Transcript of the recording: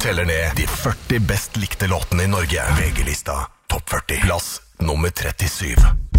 teller ned de 40 best likte låtene i Norge. VG-lista Topp 40. Plass nummer 37.